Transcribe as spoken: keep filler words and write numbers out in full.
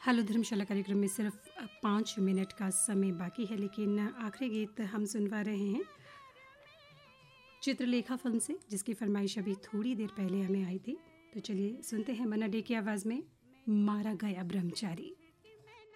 Hello धर्मशाला कार्यक्रम में सिर्फ पाँच मिनट का समय बाकी है, लेकिन आखिरी गीत हम सुनवा रहे हैं चित्रलेखा फिल्म से, जिसकी फरमाइश अभी थोड़ी देर पहले हमें आई थी। तो चलिए सुनते हैं मन्ना डे की आवाज़ में मारा गया ब्रह्मचारी।